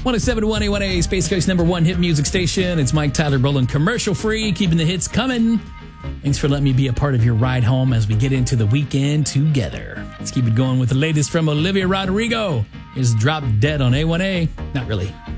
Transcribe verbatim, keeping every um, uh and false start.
one oh seven point one A one A, Space Coast number one hit music station. It's Mike Tyler Brolin, commercial free, keeping the hits coming. Thanks for letting me be a part of your ride home as we get into the weekend together. Let's keep it going with the latest from Olivia Rodrigo. Is Drop Dead on A one A. Not really.